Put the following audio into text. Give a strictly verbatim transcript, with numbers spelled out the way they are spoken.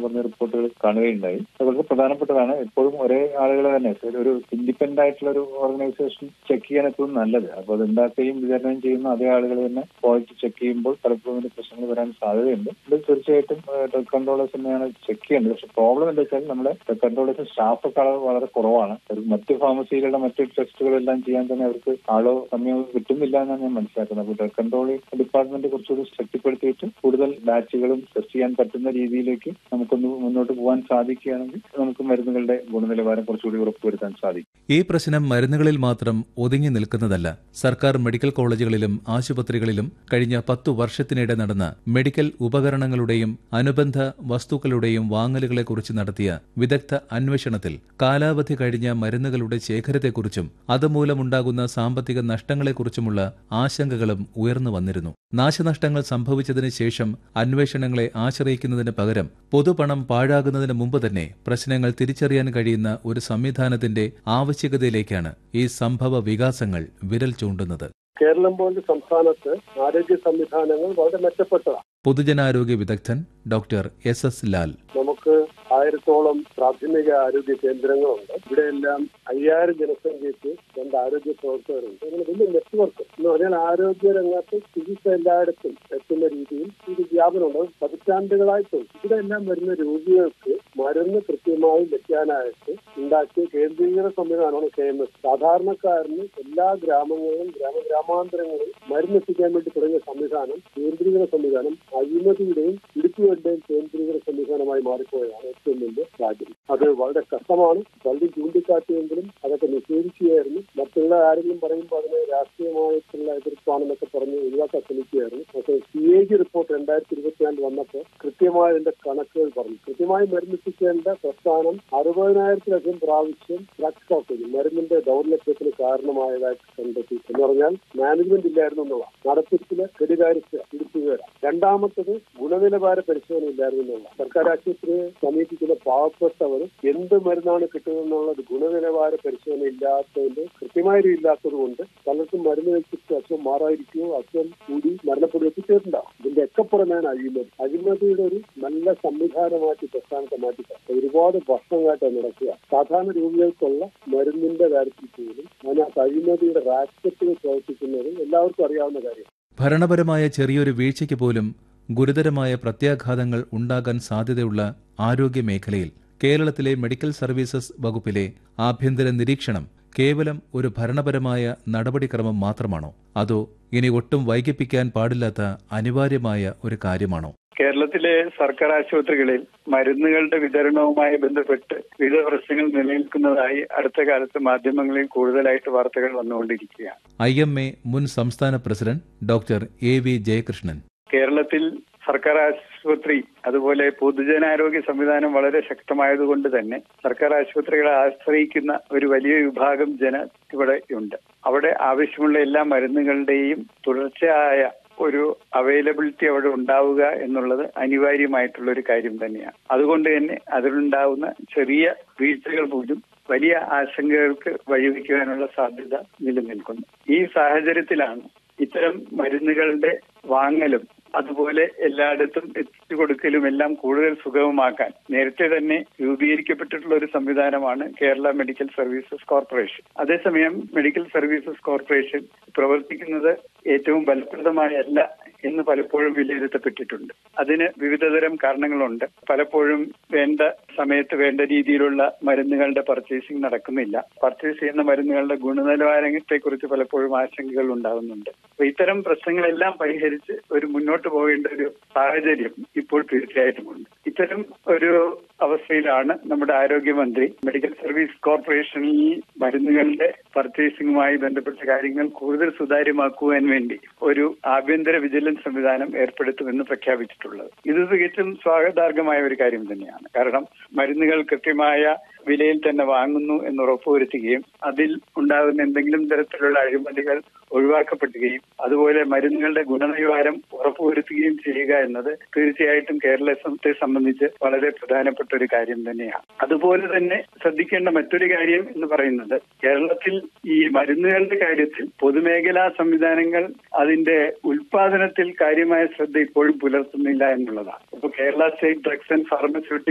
എന്ന് പറഞ്ഞ റിപ്പോർട്ടുകൾ കാണുകയുണ്ടായി. അതൊക്കെ പ്രധാനപ്പെട്ടതാണ്. എപ്പോഴും ഒരേ ആളുകൾ തന്നെ ഒരു ഇൻഡിപെൻഡന്റ് ആയിട്ടുള്ള ഒരു ഓർഗനൈസേഷൻ ചെക്ക് ചെയ്യാൻ എപ്പോഴും നല്ലത്. അപ്പോൾ അത് ഉണ്ടാക്കുകയും വിതരണം ചെയ്യുന്ന അതേ ആളുകൾ തന്നെ ക്വാളിറ്റി ചെക്ക് ചെയ്യുമ്പോൾ പലപ്പോഴും ഇതിന്റെ പ്രശ്നങ്ങൾ വരാൻ സാധ്യതയുണ്ട്. ഇത് തീർച്ചയായിട്ടും ഡ്രഗ് കൺട്രോളേഴ്സ് തന്നെയാണ് ചെക്ക് ചെയ്യേണ്ടത്. പക്ഷെ പ്രോബ്ലം എന്താ വെച്ചാൽ നമ്മുടെ ഡ്രഗ് കൺട്രോളേഴ്സ് സ്റ്റാഫൊക്കെ അളവ് വളരെ കുറവാണ്. ഒരു മറ്റ് ഫാർമസികളുടെ മറ്റ് ടെസ്റ്റുകളെല്ലാം ചെയ്യാൻ തന്നെ അവർക്ക് ആളോ സമയം കിട്ടുന്നില്ല എന്നാണ് ഞാൻ മനസ്സിലാക്കുന്നത്. അപ്പോൾ ഡ്രഗ് കൺട്രോൾ ഡിപ്പാർട്ട്മെന്റ് കുറച്ചുകൂടി ശക്തിപ്പെടുത്തിയിട്ട് കൂടുതൽ ബാച്ചുകളും ടെസ്റ്റ് ചെയ്യാൻ പറ്റുന്ന രീതിയിലേക്ക് നമുക്കൊന്ന് മുന്നോട്ട് പോകാൻ സാധിക്കുകയാണെങ്കിൽ നമുക്ക് മരുന്നുകളുടെ ഗുണനിലവാരം കുറച്ചുകൂടി ഉറപ്പുവരുത്താൻ സാധിക്കും. ഈ പ്രശ്നം മരുന്നുകളിൽ മാത്രം ഒതുങ്ങി നിൽക്കുന്നതല്ല. സർക്കാർ മെഡിക്കൽ കോളേജുകളിലും ആശുപത്രികളിലും കഴിഞ്ഞ പത്തു വർഷത്തിനിടെ നടന്ന മെഡിക്കൽ ഉപകരണങ്ങളുടെയും അനുബന്ധ വസ്തുക്കളുടെയും വാങ്ങലുകളെക്കുറിച്ച് നടത്തിയ വിദഗ്ധ അന്വേഷണത്തിൽ കാലാവധി കഴിഞ്ഞ മരുന്നുകളുടെ ശേഖരത്തെക്കുറിച്ചും അതുമൂലമുണ്ടാകുന്ന സാമ്പത്തിക നഷ്ടങ്ങളെക്കുറിച്ചുമുള്ള ആശങ്കകളും ഉയർന്നു വന്നിരുന്നു. നാശനഷ്ടങ്ങൾ സംഭവിച്ചതിന് ശേഷം അന്വേഷണങ്ങളെ ആശ്രയിക്കുന്നതിന് പകരം പൊതുപണം പാഴാകുന്നതിന് മുമ്പ് തന്നെ പ്രശ്നങ്ങൾ തിരിച്ചറിയാൻ കഴിയുന്ന ഒരു സംവിധാനത്തിന്റെ ആവശ്യകതയിലേക്കാണ് ഈ സംഭവ വികാസങ്ങൾ വിരൽ ചൂണ്ടുന്നത്. കേരളം പോലുള്ള സംസ്ഥാനത്ത് ആരോഗ്യ സംവിധാനങ്ങൾ വളരെ മെച്ചപ്പെട്ടതാണ്. പൊതുജനാരോഗ്യ വിദഗ്ധൻ ഡോക്ടർ എസ് എസ് ലാൽ. നമുക്ക് ആയിരത്തോളം പ്രാഥമിക ആരോഗ്യ കേന്ദ്രങ്ങളുണ്ട്. ഇവിടെയെല്ലാം അയ്യായിരം ജനസംഖ്യയ്ക്ക് രണ്ട് ആരോഗ്യ പ്രവർത്തകരുണ്ട്. അങ്ങനെ വലിയ നെറ്റ്വർക്ക് എന്ന് പറഞ്ഞാൽ ആരോഗ്യ രംഗത്ത് ചികിത്സ എല്ലായിടത്തും എത്തുന്ന രീതിയിൽ ഇത് വ്യാപനമുണ്ട്. പതിറ്റാണ്ടുകളായിട്ടും ഇവിടെ എല്ലാം വരുന്ന രോഗികൾക്ക് മരുന്ന് കൃത്യമായി ലഭിക്കാനായിട്ട് ഉണ്ടാക്കിയ കേന്ദ്രീകൃത സംവിധാനമാണ് കെ എം എസ്. സാധാരണക്കാരന് എല്ലാ ഗ്രാമങ്ങളിലും ഗ്രാമഗ്രാമാന്തരങ്ങളിലും മരുന്നെത്തിക്കാൻ വേണ്ടി തുടങ്ങിയ സംവിധാനം കേന്ദ്രീകൃത സംവിധാനം അഴിമതിയുടെയും ഇടുക്കിയുടെയും കേന്ദ്രീകൃത സംവിധാനമായി മാറിപ്പോയതാണ് ഏറ്റവും വലിയ സാഹചര്യം. അത് വളരെ കഷ്ടമാണ്. പലരും ചൂണ്ടിക്കാട്ടിയെങ്കിലും അതൊക്കെ നിഷേധിക്കുകയായിരുന്നു. മറ്റുള്ള ആരെങ്കിലും പറയുമ്പോൾ അതിനെ രാഷ്ട്രീയമായിട്ടുള്ള എതിർപ്പാണെന്നൊക്കെ പറഞ്ഞ് ഒഴിവാക്കാൻ ശ്രമിക്കുകയായിരുന്നു. പക്ഷേ സി എ ജി റിപ്പോർട്ട് രണ്ടായിരത്തി ഇരുപത്തിനാലിൽ വന്നപ്പോൾ കൃത്യമായ അതിന്റെ കണക്കുകൾ പറഞ്ഞു. കൃത്യമായി മരുന്നെത്തിക്കേണ്ട പ്രസ്ഥാനം അറുപതിനായിരത്തിലധികം പ്രാവശ്യം ഡ്രഗ് ഷോപ്പിംഗ് മരുന്നിന്റെ ദൗർലഭ്യത്തിന് കാരണമായതായിട്ട് കണ്ടെത്തി. എന്ന് പറഞ്ഞാൽ മാനേജ്മെന്റ് ഇല്ലായിരുന്നു എന്നുള്ളതാണ്. നടത്തിപ്പിലെ കെടുകാര്യസ്ഥ ഇടുക്കുകയാണ്. രണ്ടാമത്തത് ഗുണനിലവാര പരിശോധന ഇല്ലായിരുന്നു എന്നുള്ള. സർക്കാർ ആശുപത്രിയെ സമീപിക്കുന്ന പാവപ്പെട്ടവർ എന്ത് മരുന്നാണ് കിട്ടുന്നതെന്നുള്ളത് ഗുണനിലവാര പരിശോധന ഇല്ലാത്തതിന്റെ കൃത്യമായ ഇല്ലാത്തത് കൊണ്ട് പലർക്കും മരുന്ന് വെച്ചിട്ട് അസുഖം മാറാതിരിക്കുകയോ അസുഖം കൂടി മരണപ്പെടുകയോ ചെയ്തിട്ടുണ്ടാവും. ഇതിന്റെ ഒക്കെ പുറമെയാണ് അഴിമതി. അഴിമതിയുടെ ഒരു നല്ല സംവിധാനമാറ്റി പ്രസ്ഥാനത്തെ മാറ്റി ഒരുപാട് വർഷങ്ങളായിട്ട് നടക്കുക. സാധാരണ രോഗികൾക്കുള്ള മരുന്നിന്റെ കാര്യത്തിൽ പോലും അതിനകത്ത് അഴിമതിയുടെ റാക്കറ്റുകൾ പ്രവർത്തിക്കുന്നത് എല്ലാവർക്കും അറിയാവുന്ന കാര്യം. ഭരണപരമായ ചെറിയൊരു വീഴ്ചയ്ക്ക് പോലും ഗുരുതരമായ പ്രത്യാഘാതങ്ങൾ ഉണ്ടാകാൻ സാധ്യതയുള്ള ആരോഗ്യ മേഖലയിൽ കേരളത്തിലെ മെഡിക്കൽ സർവീസസ് വകുപ്പിലെ ആഭ്യന്തര നിരീക്ഷണം കേവലം ഒരു ഭരണപരമായ നടപടിക്രമം മാത്രമാണോ? അതോ ഇനി ഒട്ടും വൈകിപ്പിക്കാൻ പാടില്ലാത്ത അനിവാര്യമായ ഒരു കാര്യമാണോ? കേരളത്തിലെ സർക്കാർ ആശുപത്രികളിൽ മരുന്നുകളുടെ വിതരണവുമായി ബന്ധപ്പെട്ട് വിവിധ പ്രശ്നങ്ങൾ നിലനിൽക്കുന്നതായി അടുത്ത കാലത്ത് മാധ്യമങ്ങളിൽ കൂടുതലായിട്ട് വാർത്തകൾ വന്നുകൊണ്ടിരിക്കുകയാണ്. ഐ എം എ മുൻ സംസ്ഥാന president doctor A V Jayakrishnan. കേരളത്തിൽ സർക്കാർ ആശുപത്രി അതുപോലെ പൊതുജനാരോഗ്യ സംവിധാനം വളരെ ശക്തമായതുകൊണ്ട് തന്നെ സർക്കാർ ആശുപത്രികളെ ആശ്രയിക്കുന്ന ഒരു വലിയ വിഭാഗം ജന ഇവിടെ ഉണ്ട്. അവിടെ ആവശ്യമുള്ള എല്ലാ മരുന്നുകളുടെയും തുടർച്ചയായ ഒരു അവൈലബിലിറ്റി അവിടെ ഉണ്ടാവുക എന്നുള്ളത് അനിവാര്യമായിട്ടുള്ള ഒരു കാര്യം തന്നെയാണ്. അതുകൊണ്ട് തന്നെ അതിലുണ്ടാവുന്ന ചെറിയ വീഴ്ചകൾ പോലും വലിയ ആശങ്കകൾക്ക് വഴിവെക്കുവാനുള്ള സാധ്യത നിലനിൽക്കുന്നു. ഈ സാഹചര്യത്തിലാണ് ഇത്തരം മരുന്നുകളുടെ വാങ്ങലും അതുപോലെ എല്ലായിടത്തും എത്തിച്ചു കൊടുക്കലും എല്ലാം കൂടുതൽ സുഗമമാക്കാൻ നേരത്തെ തന്നെ രൂപീകരിക്കപ്പെട്ടിട്ടുള്ള ഒരു സംവിധാനമാണ് കേരള മെഡിക്കൽ സർവീസസ് കോർപ്പറേഷൻ. അതേസമയം മെഡിക്കൽ സർവീസസ് കോർപ്പറേഷൻ പ്രവർത്തിക്കുന്നത് ഏറ്റവും ഫലപ്രദമായല്ല എന്ന് പലപ്പോഴും വിലയിരുത്തപ്പെട്ടിട്ടുണ്ട്. അതിന് വിവിധതരം കാരണങ്ങളുണ്ട്. പലപ്പോഴും വേണ്ട സമയത്ത് വേണ്ട രീതിയിലുള്ള മരുന്നുകളുടെ പർച്ചേസിംഗ് നടക്കുന്നില്ല. പർച്ചേസ് ചെയ്യുന്ന മരുന്നുകളുടെ ഗുണനിലവാരത്തെക്കുറിച്ച് പലപ്പോഴും ആശങ്കകൾ ഉണ്ടാകുന്നുണ്ട്. അപ്പൊ ഇത്തരം പ്രശ്നങ്ങളെല്ലാം പരിഹരിച്ച് ഒരു മുന്നോട്ട് പോകേണ്ട ഒരു സാഹചര്യം ഇപ്പോൾ തീർച്ചയായിട്ടും ഉണ്ട്. ഇത്തരം ഒരു അവസ്ഥയിലാണ് നമ്മുടെ ആരോഗ്യമന്ത്രി മെഡിക്കൽ സർവീസ് കോർപ്പറേഷനിൽ മരുന്നുകളുടെ പർച്ചേസിംഗുമായി ബന്ധപ്പെട്ട കാര്യങ്ങൾ കൂടുതൽ സുതാര്യമാക്കുവാൻ വേണ്ടി ഒരു ആഭ്യന്തര വിജിലൻസ് സംവിധാനം ഏർപ്പെടുത്തുമെന്ന് പ്രഖ്യാപിച്ചിട്ടുള്ളത്. ഇത് തികച്ചും സ്വാഗതാർഹമായ ഒരു കാര്യം തന്നെയാണ്. കാരണം മരുന്നുകൾ കൃത്യമായ വിലയിൽ തന്നെ വാങ്ങുന്നു എന്ന് ഉറപ്പുവരുത്തുകയും അതിൽ ഉണ്ടാകുന്ന എന്തെങ്കിലും തരത്തിലുള്ള അഴിമതികൾ ഒഴിവാക്കപ്പെടുകയും അതുപോലെ മരുന്നുകളുടെ ഗുണനിലവാരം ഉറപ്പുവരുത്തുകയും ചെയ്യുക എന്നത് തീർച്ചയായിട്ടും കേരളത്തെ സംബന്ധിച്ച് വളരെ പ്രധാനപ്പെട്ട ഒരു കാര്യം തന്നെയാണ്. അതുപോലെ തന്നെ ശ്രദ്ധിക്കേണ്ട മറ്റൊരു കാര്യം എന്ന് പറയുന്നത് കേരളത്തിൽ ഈ മരുന്നുകളുടെ കാര്യത്തിൽ പൊതുമേഖലാ സംവിധാനങ്ങൾ അതിന്റെ ഉൽപാദനത്തിൽ കാര്യമായ ശ്രദ്ധ ഇപ്പോഴും പുലർത്തുന്നില്ല എന്നുള്ളതാണ്. ഇപ്പോൾ Kerala state drugs and pharmaceutical